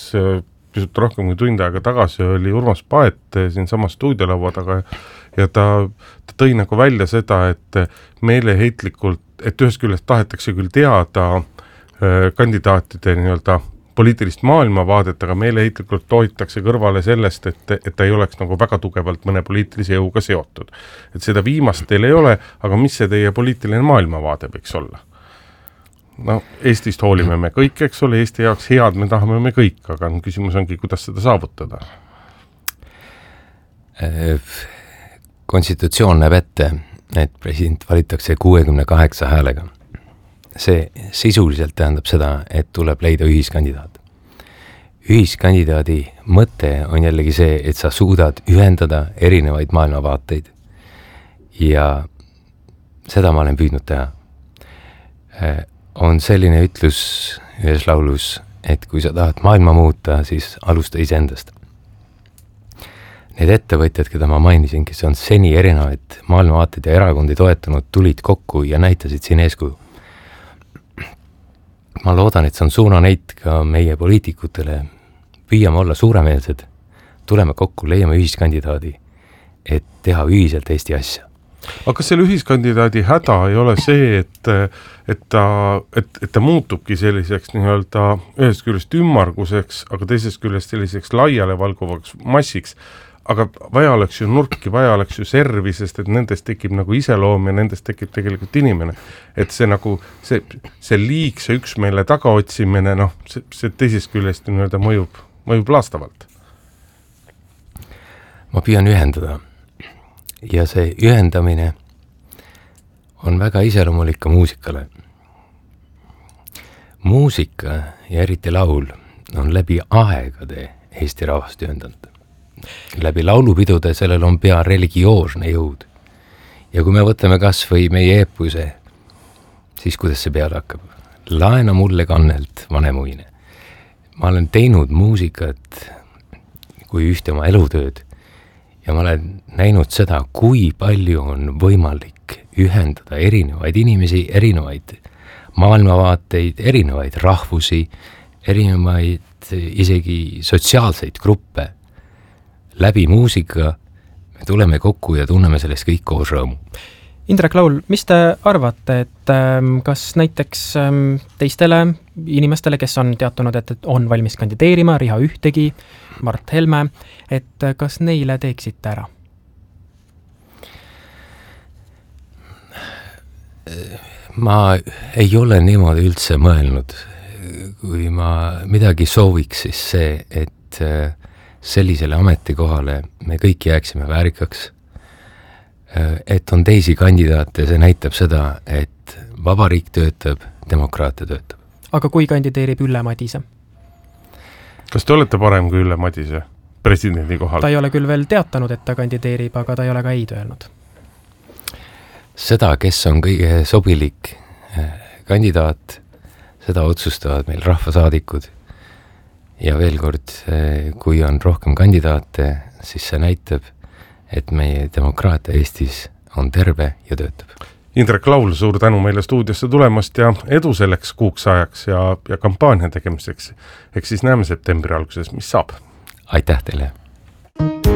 pisut rohkem kui tund aega tagasi oli Urmas Paet siin sama stuudiolaua taga ja ta tõi nagu välja seda, et meeleheitlikult, et ühest küljest tahetakse küll teada kandidaatide nii-öelda poliitilist maailmavaadet, aga meeleheitlikult toitakse kõrvale sellest, et ta ei oleks nagu väga tugevalt mõne poliitilise jõuga seotud. Et seda viimast teil ei ole, aga mis see teie poliitiline maailmavaade võiks olla? No, Eestist hoolime me kõik, eks ole, Eesti jaoks head me tahame me kõik, aga küsimus ongi, kuidas seda saavutada? Konstitutsioon näeb ette, et president valitakse 68 häälega. See sisuliselt tähendab seda, et tuleb leida ühiskandidaat. Ühiskandidaadi mõte on jällegi see, et sa suudad ühendada erinevaid maailmavaateid. Ja seda ma olen püüdnud teha. On selline ütlus ühes laulus, et kui sa tahad maailma muuta, siis alusta iseendast. Need ettevõtjad, keda ma mainisin, kes on seni erinevaid maailmavaateid ja erakondi toetanud, tulid kokku ja näitasid siin eeskuju. Ma loodan, et see on suunaneit ka meie poliitikutele. Püüame olla suuremeelsed, tuleme kokku, leiame ühiskandidaadi, et teha ühiselt Eesti asja. Aga kas selle ühiskandidaadi häda ei ole see, et ta muutubki selliseks nii-öelda ühest küljest ümmarguseks, aga teisest küljest selliseks laiale valguvaks massiks, aga vaja oleks ju nurki, vaja oleks ju servi, sest et nendest tekib nagu iseloom ja nendest tekib tegelikult inimene. Et see nagu, see liigse üksmeele tagaotsimine, noh, see teisest küljest nii-öelda mõjub laastavalt. Ma püüan ühendada. Ja see ühendamine on väga iseloomulik ka muusikale. Muusika ja eriti laul on läbi aegade Eesti rahvast ühendanud. Läbi laulupidude sellel on pea religioosne jõud. Ja kui me võtame kas või meie eepuse, siis kuidas see peale hakkab? Laena mulle kannelt vanemuine. Ma olen teinud muusikat kui ühte oma elutööd ja ma olen näinud seda, kui palju on võimalik ühendada erinevaid inimesi, erinevaid maailmavaateid, erinevaid rahvusi, erinevaid isegi sotsiaalseid gruppe. Läbi muusika me tuleme kokku ja tunneme sellest kõik koos rõõmu. Indrek Laul, mis te arvate, et kas näiteks teistele inimestele, kes on teatunud, et on valmis kandideerima, Riha Ühtegi, Mart Helme, et kas neile teeksite ära? Ma ei ole niimoodi üldse mõelnud. Kui ma midagi sooviks, siis see, et sellisele ametikohale me kõik jääksime väärikaks, et on teisi kandidaate, see näitab seda, et vabariik töötab, demokraatia töötab. Aga kui kandideerib Ülle Madise? Kas te olete parem kui Ülle Madise presidendi kohal? Ta ei ole küll veel teatanud, et ta kandideerib, aga ta ei ole ka ei öelnud. Seda, kes on kõige sobilik kandidaat, seda otsustavad meil rahvasaadikud. Ja veel kord, kui on rohkem kandidaate, siis see näitab, et meie demokraatia Eestis on terve ja töötab. Indrek Laul, suur tänu meile stuudiosse tulemast ja edu selleks kuuks ajaks ja kampaania tegemiseks. Eks siis näeme septembri alguses, mis saab. Aitäh teile!